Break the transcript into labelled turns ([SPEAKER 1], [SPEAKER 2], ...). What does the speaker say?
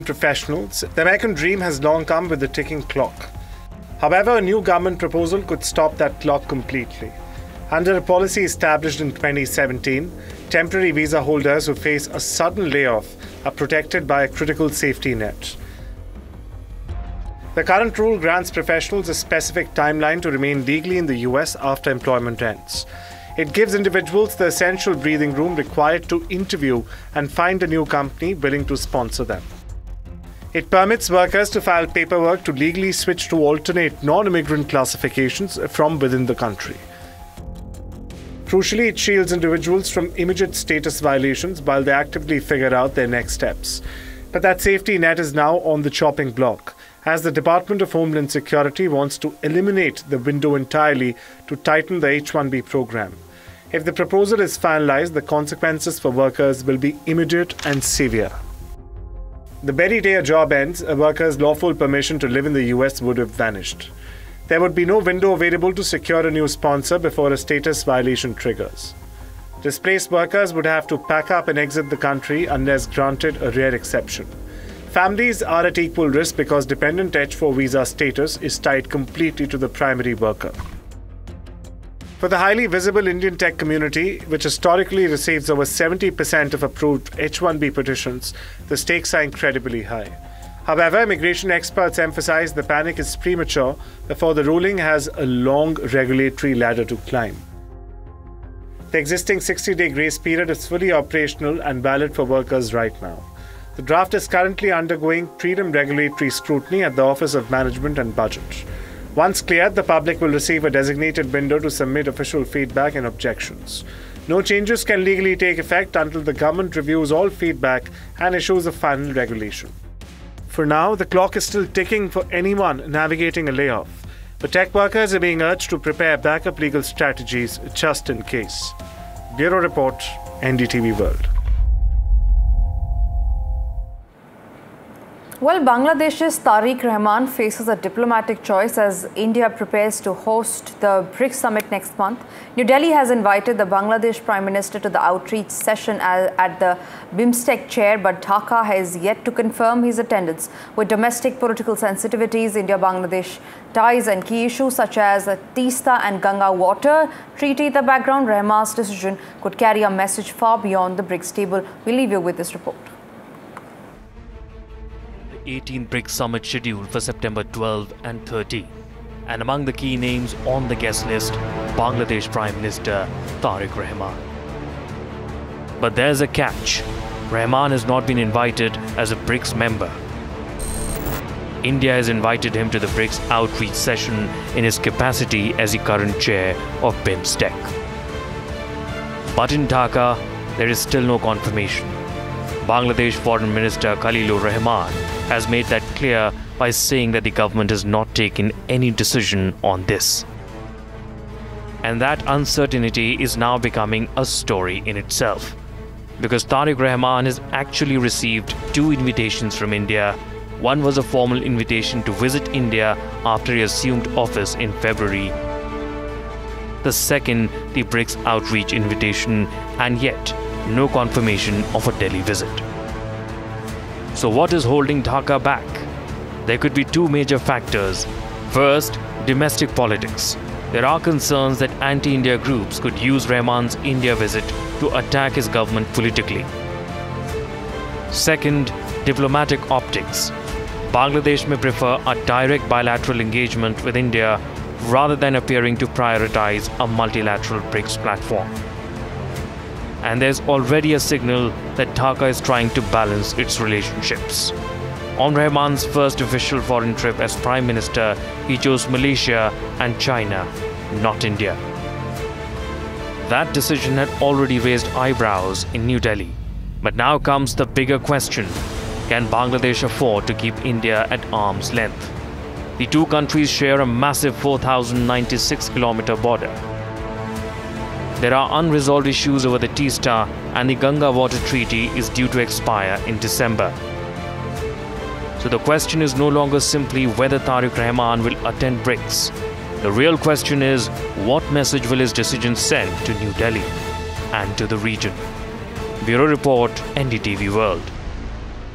[SPEAKER 1] Professionals, the American dream has long come with a ticking clock. However, a new government proposal could stop that clock completely. Under a policy established in 2017, temporary visa holders who face a sudden layoff are protected by a critical safety net. The current rule grants professionals a specific timeline to remain legally in the US after employment ends. It gives individuals the essential breathing room required to interview and find a new company willing to sponsor them. It permits workers to file paperwork to legally switch to alternate non-immigrant classifications from within the country. Crucially, it shields individuals from immediate status violations while they actively figure out their next steps. But that safety net is now on the chopping block, as the Department of Homeland Security wants to eliminate the window entirely to tighten the H-1B program. If the proposal is finalized, the consequences for workers will be immediate and severe. The very day a job ends, a worker's lawful permission to live in the US would have vanished. There would be no window available to secure a new sponsor before a status violation triggers. Displaced workers would have to pack up and exit the country unless granted a rare exception. Families are at equal risk because dependent H-4 visa status is tied completely to the primary worker. For the highly visible Indian tech community, which historically receives over 70% of approved H-1B petitions, the stakes are incredibly high. However, immigration experts emphasize the panic is premature before the ruling has a long regulatory ladder to climb. The existing 60-day grace period is fully operational and valid for workers right now. The draft is currently undergoing prelim regulatory scrutiny at the Office of Management and Budget. Once cleared, the public will receive a designated window to submit official feedback and objections. No changes can legally take effect until the government reviews all feedback and issues a final regulation. For now, the clock is still ticking for anyone navigating a layoff, but tech workers are being urged to prepare backup legal strategies just in case. Bureau Report, NDTV World.
[SPEAKER 2] Well, Bangladesh's Tariq Rahman faces a diplomatic choice as India prepares to host the BRICS summit next month. New Delhi has invited the Bangladesh Prime Minister to the outreach session at the BIMSTEC chair, but Dhaka has yet to confirm his attendance. With domestic political sensitivities, India-Bangladesh ties and key issues such as the Teesta and Ganga Water Treaty in the background, Rahman's decision could carry a message far beyond the BRICS table. We'll leave you with this report.
[SPEAKER 3] 18th BRICS Summit scheduled for September 12 and 13. And among the key names on the guest list, Bangladesh Prime Minister Tariq Rahman. But there's a catch. Rahman has not been invited as a BRICS member. India has invited him to the BRICS outreach session in his capacity as the current chair of BIMSTEC. But in Dhaka, there is still no confirmation. Bangladesh Foreign Minister Khalilur Rahman has made that clear by saying that the government has not taken any decision on this. And that uncertainty is now becoming a story in itself, because Tariq Rahman has actually received 2 invitations from India. One was a formal invitation to visit India after he assumed office in February. The second, the BRICS outreach invitation, and yet no confirmation of a Delhi visit. So what is holding Dhaka back? There could be 2 major factors. First, domestic politics. There are concerns that anti-India groups could use Rahman's India visit to attack his government politically. Second, diplomatic optics. Bangladesh may prefer a direct bilateral engagement with India rather than appearing to prioritize a multilateral BRICS platform. And there's already a signal that Dhaka is trying to balance its relationships. On Rahman's first official foreign trip as Prime Minister, he chose Malaysia and China, not India. That decision had already raised eyebrows in New Delhi. But now comes the bigger question. Can Bangladesh afford to keep India at arm's length? The 2 countries share a massive 4,096-kilometer border. There are unresolved issues over the Teesta, and the Ganga Water Treaty is due to expire in December. So the question is no longer simply whether Tariq Rahman will attend BRICS. The real question is, what message will his decision send to New Delhi and to the region? Bureau Report, NDTV World.